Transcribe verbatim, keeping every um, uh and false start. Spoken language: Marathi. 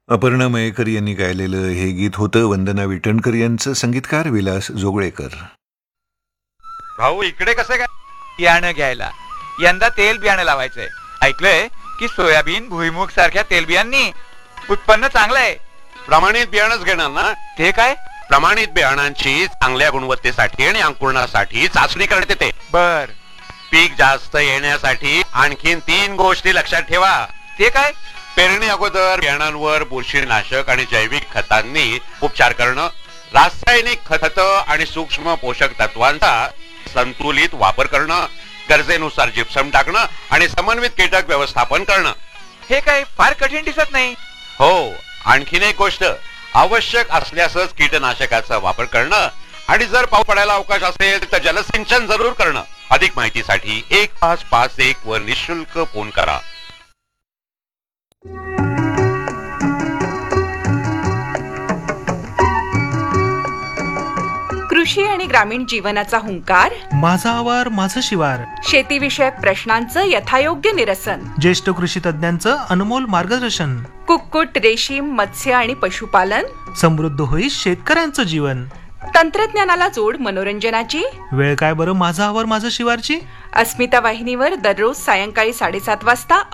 अपर्णा मयेकर यांनी गायलेलं हे गीत होतं वंदना विटणकर यांचं, संगीतकार विलास जोगळेकर. भाऊ इकडे कसे काय? बियाणं घ्यायला. यंदा तेल बियाणं लावायचंय. ऐकलंय की सोयाबीन, भुईमुग सारख्या तेलबियांनी उत्पन्न चांगलं आहे. प्रमाणित बियाणंच घेणार ना? ते काय? प्रमाणित बियाणांची चांगल्या गुणवत्तेसाठी आणि अंकुरणासाठी चाचणी करण्यात येते. बर. पीक जास्त येण्यासाठी आणखीन तीन गोष्टी लक्षात ठेवा. ते काय? पेरणी अगोदर बियाणांवर बुरशीनाशक आणि जैविक खतांनी उपचार करणं, रासायनिक खत आणि सूक्ष्म पोषक तत्वांचा संतुलित वापर करणं, गरजेनुसार जिप्सम टाकणं आणि समन्वित कीटक व्यवस्थापन करणं. हे काय फार कठीण दिसत नाही. हो, आणखीन एक गोष्ट, आवश्यक असल्यासच कीटनाशकाचा वापर करणं आणि जर पाऊस पडायला अवकाश असेल तर जलसिंचन जरूर करणं. अधिक माहितीसाठी एक पाच पाच एक वर निशुल्क फोन करा. कृषी आणि ग्रामीण जीवनाचा हुंकार, माझा आवार माझं शिवार. शेतीविषयक प्रश्नांचं यथायोग्य निरसन, ज्येष्ठ कृषी तज्ञांचं अनमोल मार्गदर्शन. कुक्कुट, रेशीम, मत्स्य आणि पशुपालन. समृद्ध होईल शेतकऱ्यांचं जीवन. तंत्रज्ञानाला जोड मनोरंजनाची. वेळ काय बरं माझा आवार माझं शिवारची. अस्मिता वाहिनीवर दररोज सायंकाळी साडेसात वाजता